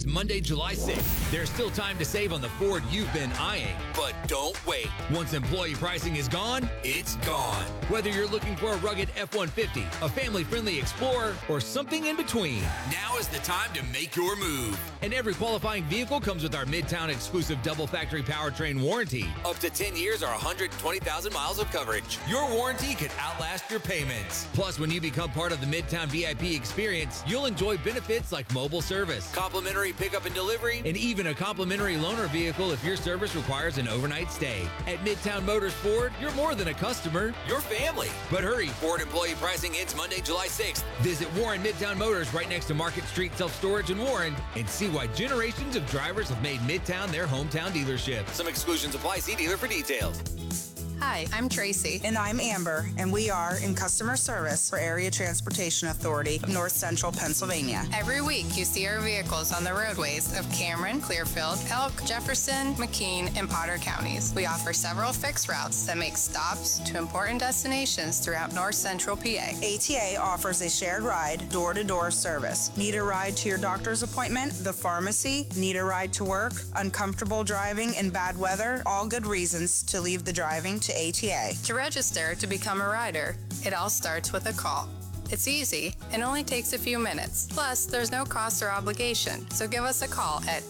Monday, July 6th. There's still time to save on the Ford you've been eyeing, but don't wait. Once employee pricing is gone, it's gone. Whether you're looking for a rugged F-150, a family-friendly Explorer, or something in between, now is the time to make your move. And every qualifying vehicle comes with our Midtown exclusive double factory powertrain warranty. Up to 10 years or 120,000 miles of coverage. Your warranty could outlast your payments. Plus, when you become part of the Midtown VIP experience, you'll enjoy benefits like mobile service, complimentary pickup and delivery, and even a complimentary loaner vehicle if your service requires an overnight stay. At Midtown Motors Ford, you're more than a customer, you're family. But hurry, Ford employee pricing ends Monday, July 6th. Visit Warren Midtown Motors right next to Market Street Self-Storage in Warren and see why generations of drivers have made Midtown their hometown dealership. Some exclusions apply. See dealer for details. Hi, I'm Tracy. And I'm Amber, and we are in customer service for Area Transportation Authority of North Central Pennsylvania. Every week, you see our vehicles on the roadways of Cameron, Clearfield, Elk, Jefferson, McKean, and Potter counties. We offer several fixed routes that make stops to important destinations throughout North Central PA. ATA offers a shared ride, door-to-door service. Need a ride to your doctor's appointment, the pharmacy, need a ride to work, uncomfortable driving in bad weather, all good reasons to leave the driving to ATA. To register to become a rider, it all starts with a call. It's easy and only takes a few minutes. Plus, there's no cost or obligation. So give us a call at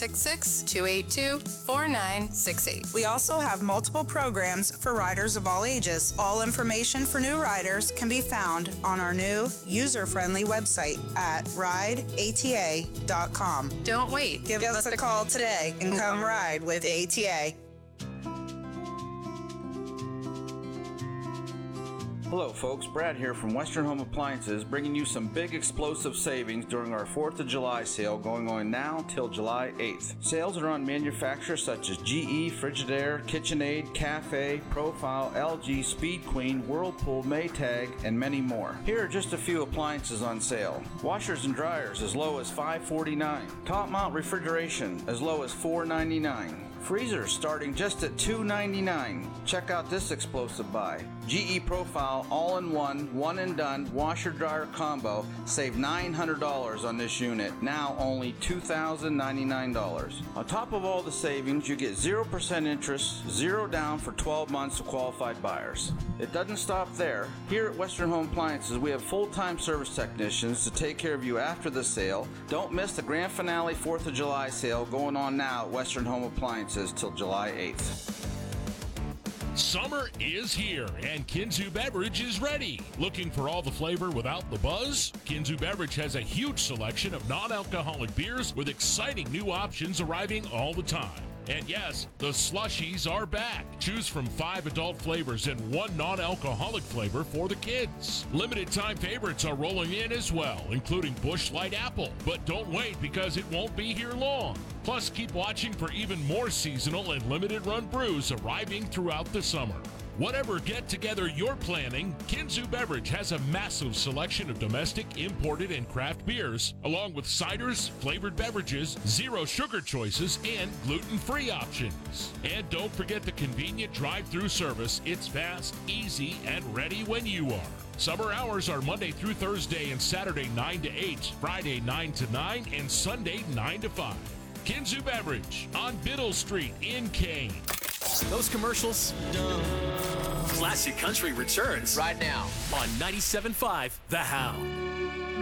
866-282-4968. We also have multiple programs for riders of all ages. All information for new riders can be found on our new user-friendly website at rideata.com. Don't wait. Give us a call today and come ride with ATA. Hello folks, Brad here from Western Home Appliances, bringing you some big explosive savings during our 4th of July sale going on now till July 8th. Sales are on manufacturers such as GE, Frigidaire, KitchenAid, Cafe, Profile, LG, Speed Queen, Whirlpool, Maytag, and many more. Here are just a few appliances on sale. Washers and dryers as low as $5.49. Top mount refrigeration as low as $4.99. Freezers starting just at $2.99. Check out this explosive buy. GE Profile all-in-one, one-and-done washer-dryer combo. Save $900 on this unit, now only $2,099. On top of all the savings, you get 0% interest, 0 down for 12 months to qualified buyers. It doesn't stop there. Here at Western Home Appliances, we have full-time service technicians to take care of you after the sale. Don't miss the grand finale 4th of July sale going on now at Western Home Appliances till July 8th. Summer is here, and Kinzu Beverage is ready. Looking for all the flavor without the buzz? Kinzu Beverage has a huge selection of non-alcoholic beers with exciting new options arriving all the time. And yes, the slushies are back. Choose from 5 adult flavors and 1 non-alcoholic flavor for the kids. Limited time favorites are rolling in as well, including Busch Light Apple. But don't wait, because it won't be here long. Plus, keep watching for even more seasonal and limited run brews arriving throughout the summer. Whatever get-together you're planning, Kinzu Beverage has a massive selection of domestic, imported, and craft beers, along with ciders, flavored beverages, zero sugar choices, and gluten-free options. And don't forget the convenient drive-through service. It's fast, easy, and ready when you are. Summer hours are Monday through Thursday and Saturday 9 to 8, Friday 9 to 9, and Sunday 9 to 5. Kinzu Beverage on Biddle Street in Kane. Those commercials. Classic Country returns right now on 97.5 The Hound.